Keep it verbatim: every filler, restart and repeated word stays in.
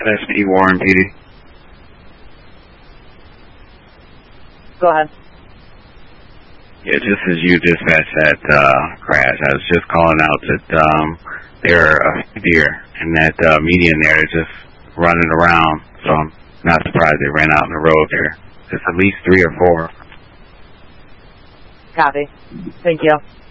That's E. Warren, P D. Go ahead. Yeah, just as you dispatched that uh, crash, I was just calling out that um, there are a deer in that uh, median there just running around, so I'm not surprised they ran out in the road there. There's at least three or four. Copy. Thank you.